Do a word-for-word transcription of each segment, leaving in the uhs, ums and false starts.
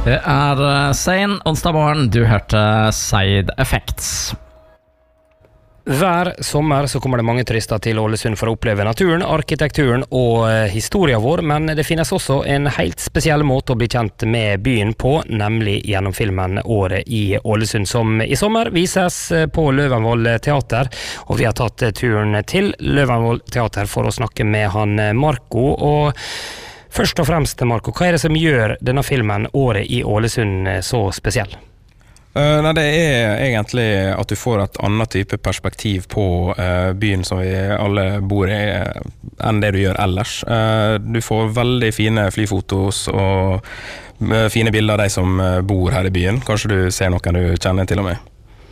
Det er uh, sen onsdag morgen. Du hørte Side Effects. Hver sommer så kommer det mange turister til Ålesund for å oppleve naturen, arkitekturen og historien vår, men det finnes også en helt spesiell måte å bli kjent med byen på, nemlig gjennom filmen Året i Ålesund, som i sommer vises på Løvenvoll Teater, og vi har tatt turen til Løvenvoll Teater for å snakke med han Marco. Og først og fremst, Marco, hva er det som gjør denne filmen Året i Ålesund så spesiell? Uh, nei, det er egentlig at du får et annet type perspektiv på uh, byen som vi alle bor i, uh, enn det du gjør ellers. Uh, du får veldig fine flyfotos og uh, fine bilder av de som uh, bor her i byen. Kanskje du ser noen du kjenner til og med.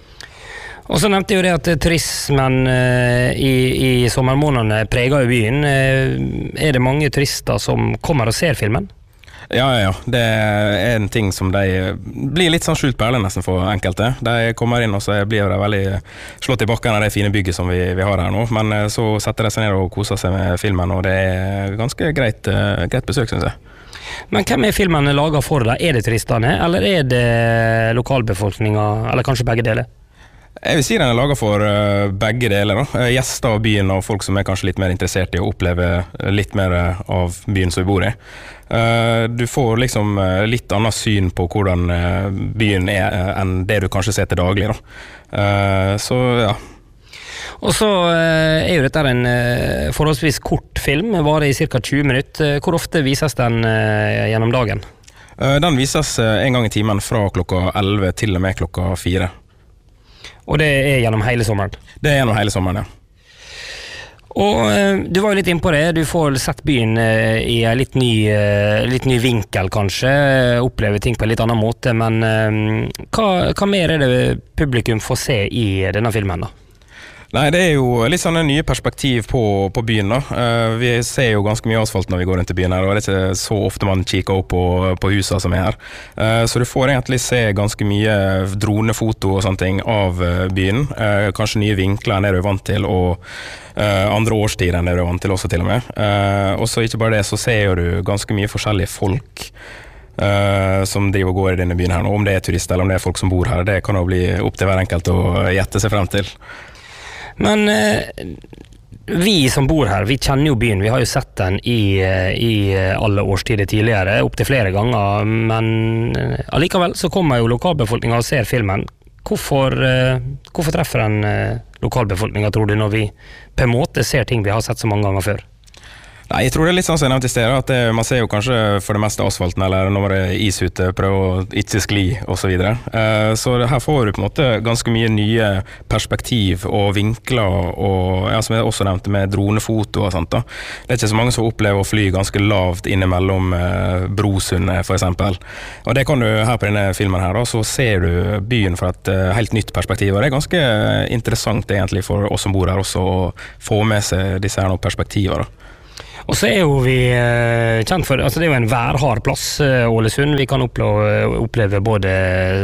Og så nevnte jeg jo det at turismen uh, i, i sommermånedene preger jo byen. Uh, er det mange turister som kommer og ser filmen? Ja, ja, ja. Det er en ting som de blir litt sånn skjult perle nesten for enkelte. De kommer inn og så blir de veldig slått i bakken av det fine bygget som vi, vi har her nå. Men så setter de seg ned og koser seg med filmen, og det er ganske greit, greit besøk, synes jeg. Men hvem er filmen laget for deg? Er det turistene, eller er det lokalbefolkningen, eller kanskje begge deler? Jeg vil si den er laget for uh, begge deler. Da. Gjester av byen og folk som er kanskje litt mer interessert i å oppleve litt mer av byen som vi bor i. Uh, du får liksom uh, litt annet syn på hvordan uh, byen er uh, enn det du kanskje ser til daglig. Da. Uh, så ja. Og så uh, er jo dette en uh, forholdsvis kort film, varer i cirka tjue minutter. Hvor ofte vises den uh, gjennom dagen? Uh, den vises uh, en gang i timen fra klokka elleve til og med klokka fire. Og det er gjennom hele sommeren? Det er gjennom hele sommeren, ja. Og eh, du var jo litt inne på det, du får sett byen eh, i en litt ny, eh, litt ny vinkel kanskje, oppleve ting på en litt annen måte, men eh, hva, hva mer er det publikum får se i denne filmen da? Nei, det er jo litt sånn en nye perspektiv på, på byen da. Uh, vi ser jo ganske mye asfalt når vi går rundt i byen her, og det er ikke så ofte man kikker opp på, på husene som er her. Uh, så du får egentlig se ganske mye dronefoto og sånne ting av uh, byen. Uh, kanskje nye vinkler enn det du er vant til, og uh, andre årstider enn det du er vant til også til og med. Uh, og så ikke bare det, så ser du ganske mye forskjellige folk Uh, som driver og går i denne byen her nå. Om det er turister eller om det er folk som bor her, det kan jo bli opp til hver enkelt å gjette seg frem til. Men eh, vi som bor her, vi kjenner jo byen, vi har jo sett den i, i alle årstider tidligere, opp til flere ganger, men eh, allikevel så kommer jo lokalbefolkningen og ser filmen. Hvorfor, eh, hvorfor treffer den eh, lokalbefolkningen, tror du, når vi på en måte ser ting vi har sett så mange ganger før? Nei, jeg tror det er litt sånn som jeg nevnte i stedet, at det, man ser jo kanskje for det meste asfalten, eller når det er is ute, prøve å ikke skli, og så videre. Uh, så her får du på en måte ganske mye nye perspektiv og vinkler, og ja, som jeg også nevnte med dronefoto og sånt da. Det er ikke så mange som opplever å fly ganske lavt innimellom uh, Brosundet, for eksempel. Og det kan du her på denne filmen her, da, så ser du byen fra et uh, helt nytt perspektiv, og det er ganske interessant egentlig for oss som bor her også, å få med seg disse her noen perspektiver da. Og så er jo vi eh, kjent for, altså det er jo en værhard plass, eh, Ålesund. Vi kan oppleve, oppleve både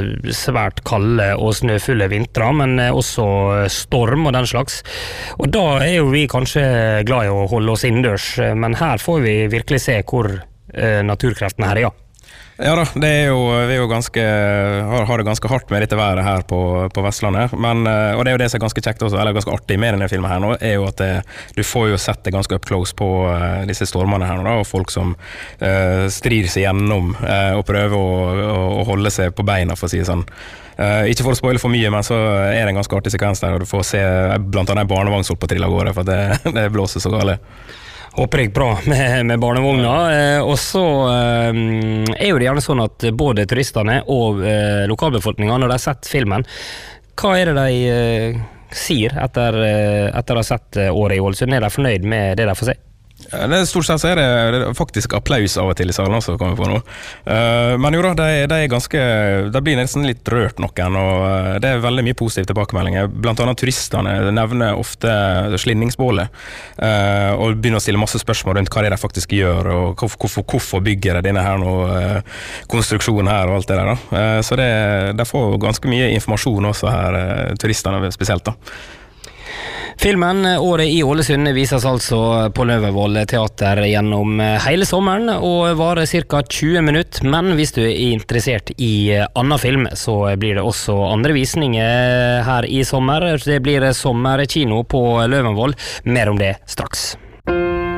svært kalde og snøfulle vintre, men eh, også storm og den slags. Og da er jo vi kanskje glad i å holde oss innendørs, men her får vi virkelig se hvor eh, naturkreftene her er, ja. Ja da, det er jo, vi er jo ganske, har, har det ganske hardt med dette været her på, på Vestlandet, men, og det er jo det som er ganske kjekt også, eller ganske artig med denne filmen her nå, er jo at det, du får jo sett det ganske up close på uh, disse stormene her nå da, og folk som uh, strir seg gjennom uh, og prøver å, å, å holde seg på beina, for å si det sånn. Uh, ikke for å spoile for mye, men så er det en ganske artig sekvens der, og du får se blant annet en barnevognshold på trill av gårde, for det, det blåser så gale. Håper jeg bra med, med barnevogna, eh, og så eh, er jo det gjerne sånn at både turistene og eh, lokalbefolkningen, når de har sett filmen, hva er det de eh, sier etter, eh, etter å ha sett eh, Året i Ålesund? Er de fornøyd med det de får se? Det er stort sett så er det, det er faktisk applaus av og til i salen også, kommer på nå. Uh, men jo da, det de er ganske, det blir nesten litt rørt noen, og det er veldig mye positive tilbakemeldinger. Blant annet turistene nevner ofte slinningsbålet, uh, og begynner å stille masse spørsmål rundt hva det er de faktisk gjør, og hvorfor, hvorfor bygger de denne her nå, uh, konstruksjonen her og alt det der da. Uh, så det, de får ganske mye informasjon også her, uh, turistene spesielt da. Filmen Året i Ålesund vises altså på Løvenvoll teater gjennom hele sommeren og varer ca. tjue minutter, men hvis du er interessert i annen film, så blir det også andre visninger her i sommer. Det blir sommerkino på Løvenvoll. Mer om det straks.